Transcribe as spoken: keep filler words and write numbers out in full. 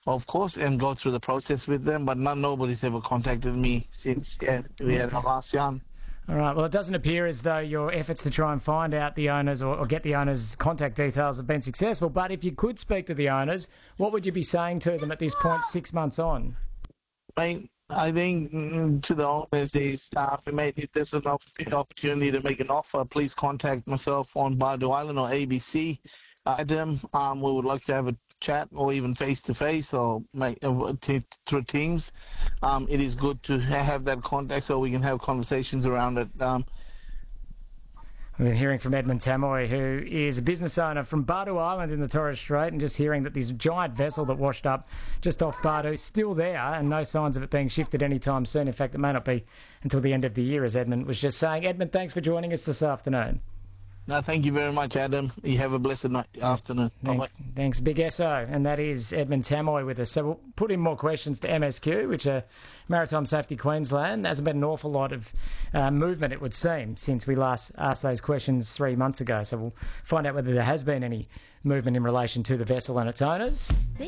of course, and go through the process with them. But not nobody's ever contacted me since yeah, we had our last yarn. All right. Well, it doesn't appear as though your efforts to try and find out the owners or, or get the owners' contact details have been successful. But if you could speak to the owners, what would you be saying to them at this point, six months on? I, I think mm, to the owners is uh, if there's an opportunity to make an offer, please contact myself on Bardo Island or A B C. Adam, um, we would like to have a chat or even face to face or make uh, t- through Teams. Um, it is good to have that contact so we can have conversations around it. Um, We've been hearing from Edmund Tamoy, who is a business owner from Bardo Island in the Torres Strait, and just hearing that this giant vessel that washed up just off Bardo is still there and no signs of it being shifted anytime soon. In fact, it may not be until the end of the year, as Edmund was just saying. Edmund, thanks for joining us this afternoon. No, thank you very much, Adam. You have a blessed night, afternoon. Thanks, thanks, Big S O. And that is Edmund Tamoy with us. So we'll put in more questions to M S Q, which are Maritime Safety Queensland. There hasn't been an awful lot of uh, movement, it would seem, since we last asked those questions three months ago. So we'll find out whether there has been any movement in relation to the vessel and its owners.